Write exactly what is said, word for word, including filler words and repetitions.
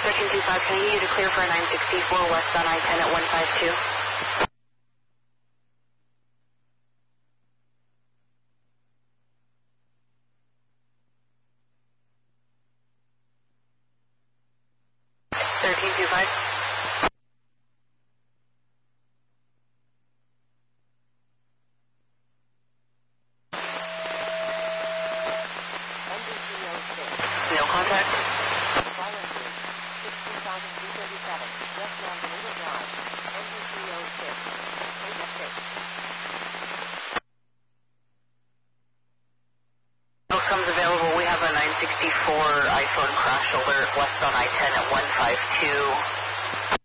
thirteen two five, can I get you to clear for a nine sixty-four west on I ten at one five two? thirteen two five. No contact. Outcomes available. We have a nine sixty-four iPhone crash alert west on I ten at one five two.